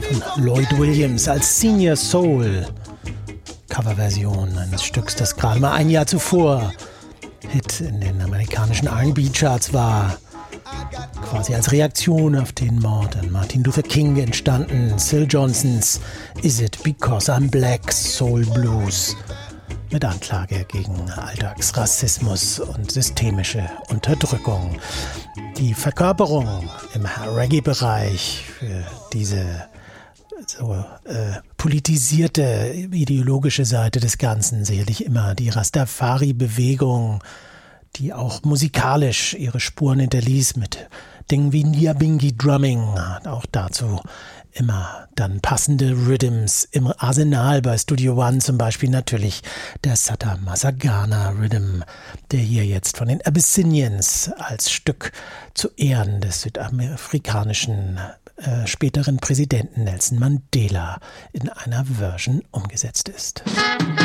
von Lloyd Williams als Senior Soul. Coverversion eines Stücks, das gerade mal ein Jahr zuvor Hit in den amerikanischen R&B-Charts war. Quasi als Reaktion auf den Mord an Martin Luther King entstanden. Syl Johnsons Is It Because I'm Black Soul Blues mit Anklage gegen Alltagsrassismus und systemische Unterdrückung. Die Verkörperung im Reggae-Bereich für diese politisierte ideologische Seite des Ganzen sicherlich immer die Rastafari-Bewegung, die auch musikalisch ihre Spuren hinterließ mit Dingen wie Nyabingi Drumming, auch dazu immer dann passende Rhythms im Arsenal bei Studio One, zum Beispiel natürlich der Sata Masagana Rhythm, der hier jetzt von den Abyssinians als Stück zu Ehren des südafrikanischen späteren Präsidenten Nelson Mandela in einer Version umgesetzt ist.